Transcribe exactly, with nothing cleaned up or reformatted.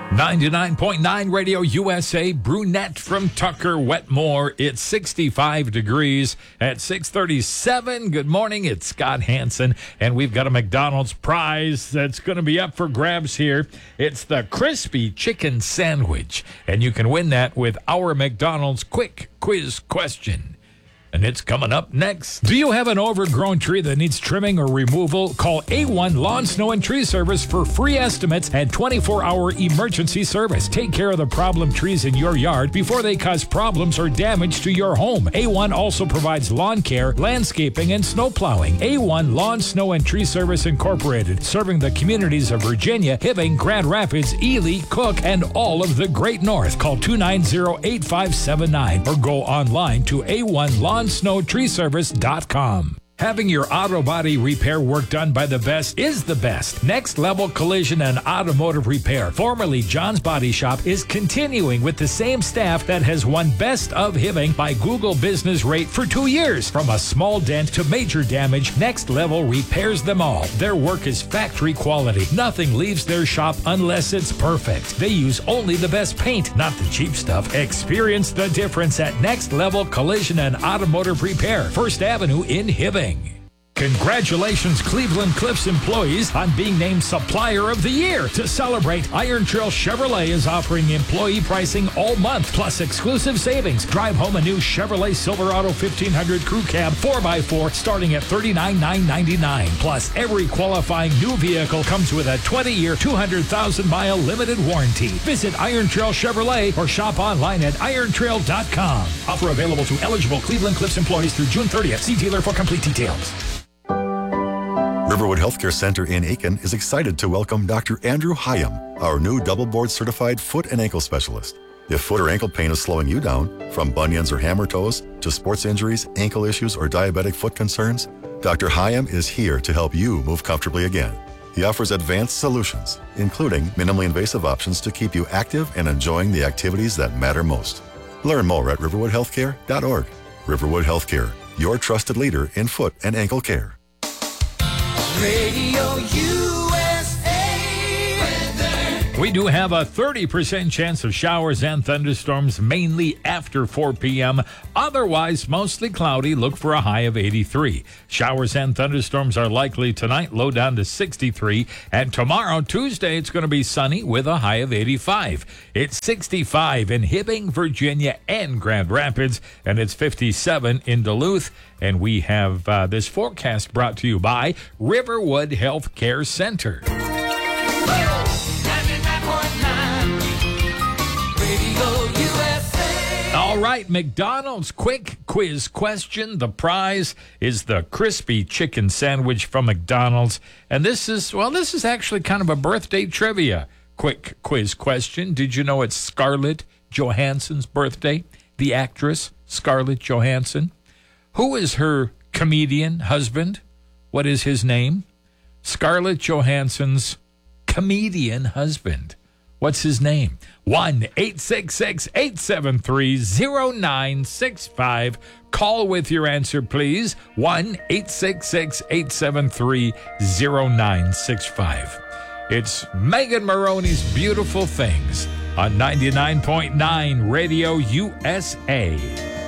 ninety-nine point nine Radio U S A, Brunette from Tucker Wetmore. It's sixty-five degrees at six thirty-seven. Good morning, it's Scott Hansen, and we've got a McDonald's prize that's going to be up for grabs here. It's the crispy chicken sandwich, and you can win that with our McDonald's quick quiz question. And it's coming up next. Do you have an overgrown tree that needs trimming or removal? Call A one Lawn, Snow, and Tree Service for free estimates and twenty-four hour emergency service. Take care of the problem trees in your yard before they cause problems or damage to your home. A one also provides lawn care, landscaping, and snow plowing. A one Lawn, Snow, and Tree Service Incorporated, serving the communities of Virginia, Hibbing, Grand Rapids, Ely, Cook, and all of the Great North. Call two nine zero, eight five seven nine or go online to A one Lawn Snow Tree Service dot com. Having your auto body repair work done by the best is the best. Next Level Collision and Automotive Repair, formerly John's Body Shop, is continuing with the same staff that has won Best of Hibbing by Google Business Rate for two years. From a small dent to major damage, Next Level repairs them all. Their work is factory quality. Nothing leaves their shop unless it's perfect. They use only the best paint, not the cheap stuff. Experience the difference at Next Level Collision and Automotive Repair, First Avenue in Hibbing. Congratulations, Cleveland Cliffs employees, on being named Supplier of the Year. To celebrate, Iron Trail Chevrolet is offering employee pricing all month, plus exclusive savings. Drive home a new Chevrolet Silverado fifteen hundred Crew Cab four by four starting at thirty-nine thousand nine hundred ninety-nine dollars. Plus, every qualifying new vehicle comes with a twenty year, two hundred thousand mile limited warranty. Visit Iron Trail Chevrolet or shop online at iron trail dot com. Offer available to eligible Cleveland Cliffs employees through June thirtieth. See dealer for complete details. Riverwood Healthcare Center in Aiken is excited to welcome Doctor Andrew Hyam, our new double board certified foot and ankle specialist. If foot or ankle pain is slowing you down, from bunions or hammer toes to sports injuries, ankle issues, or diabetic foot concerns, Doctor Hyam is here to help you move comfortably again. He offers advanced solutions, including minimally invasive options to keep you active and enjoying the activities that matter most. Learn more at riverwood healthcare dot org. Riverwood Healthcare, your trusted leader in foot and ankle care. Radio U S A weather. We do have a thirty percent chance of showers and thunderstorms, mainly after four p.m. Otherwise, mostly cloudy. Look for a high of eighty-three. Showers and thunderstorms are likely tonight, low down to sixty-three. And tomorrow, Tuesday, it's going to be sunny with a high of eighty-five. It's sixty-five in Hibbing, Virginia, and Grand Rapids, and it's fifty-seven in Duluth. And we have uh, this forecast brought to you by Riverwood Healthcare Center. All right, McDonald's quick quiz question. The prize is the crispy chicken sandwich from McDonald's. And this is, well, this is actually kind of a birthday trivia quick quiz question. Did you know it's Scarlett Johansson's birthday? The actress Scarlett Johansson. Who is her comedian husband? What is his name? Scarlett Johansson's comedian husband. What's his name? one eight six six, eight seven three, zero nine six five. Call with your answer, please. one eight six six, eight seven three, zero nine six five. It's Megan Maroney's Beautiful Things on ninety-nine point nine Radio U S A.